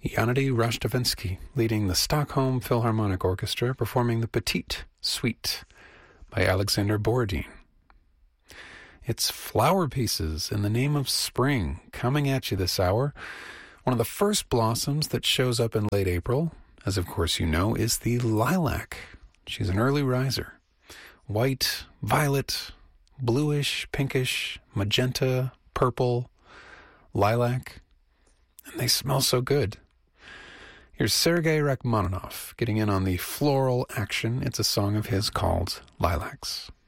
Yanady Rashtavinsky leading the Stockholm Philharmonic Orchestra performing the Petite Suite by Alexander Borodin. It's Flower Pieces in the Name of Spring coming at you this hour. One of the first blossoms that shows up in late April, as of course you know, is the lilac. She's an early riser. White, violet, bluish, pinkish, magenta, purple, lilac, and they smell so good. Here's Sergei Rachmaninoff getting in on the floral action. It's a song of his called Lilacs.